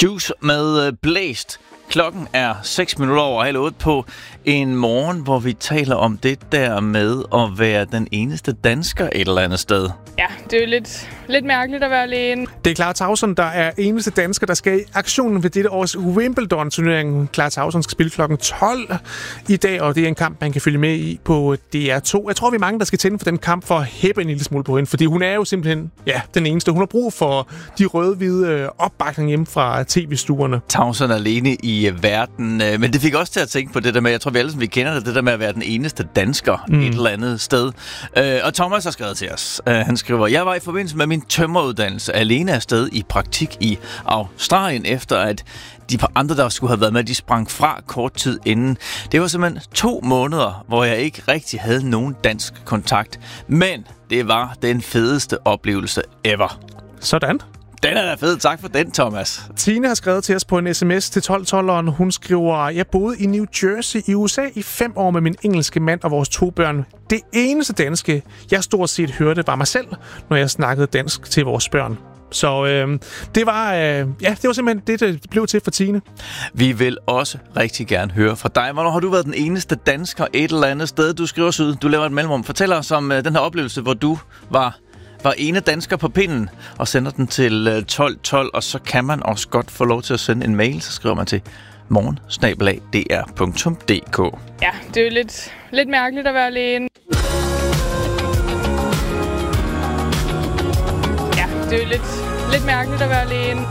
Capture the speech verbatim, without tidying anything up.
Juice med Blæst. Klokken er seks minutter over halv otte på en morgen, hvor vi taler om det der med at være den eneste dansker et eller andet sted. Ja, det er jo lidt, lidt mærkeligt at være alene. Det er Clara Tauson, der er eneste dansker, der skal i aktionen ved dette års Wimbledon-turnering. Clara Tauson skal spille klokken tolv i dag, og det er en kamp, man kan følge med i på D R to. Jeg tror, vi er mange, der skal tænde for den kamp for at hæppe en lille smule på hende, fordi hun er jo simpelthen ja, den eneste. Hun har brug for de rød-hvide opbakning hjemme fra tv-stuerne. Tauson alene i verden, men det fik også til at tænke på det der med, jeg tror, vi alle vi kender det, det der med at være den eneste dansker mm. et eller andet sted. Og Thomas har skrevet til os. Han skriver, jeg var i forbindelse med min tømreruddannelse alene afsted i praktik i Australien, efter at de par andre, der skulle have været med, de sprang fra kort tid inden. Det var simpelthen to måneder, hvor jeg ikke rigtig havde nogen dansk kontakt. Men det var den fedeste oplevelse ever. Sådan. Den er da fed. Tak for den, Thomas. Tine har skrevet til os på en sms til tolv tolveren. Hun skriver, jeg boede i New Jersey i U S A i fem år med min engelske mand og vores to børn. Det eneste danske, jeg stort set hørte, var mig selv, når jeg snakkede dansk til vores børn. Så øh, det var øh, ja, det var simpelthen det, det blev til for Tine. Vi vil også rigtig gerne høre fra dig. Hvornår har du været den eneste dansker et eller andet sted? Du skriver syd, du laver et mellemrum. Fortæl os om øh, den her oplevelse, hvor du var... var ene dansker på pinden, og sender den til tolv tolv, og så kan man også godt få lov til at sende en mail, så skriver man til morgen snabel-a d r punktum d k. Ja, det er jo lidt, lidt mærkeligt at være alene. Ja, det er jo lidt, lidt mærkeligt at være alene.